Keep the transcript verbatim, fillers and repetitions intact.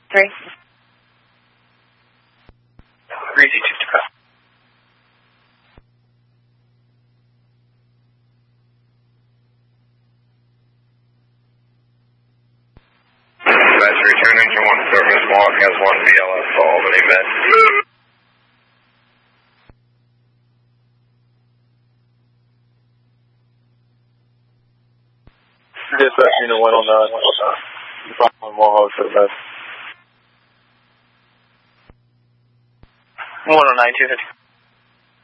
three. three Z two two. Dispatch return engine one service log has one V L S to Albany Med. Dispatch unit one oh nine, one Moho to the bed. one oh nine, two fifty.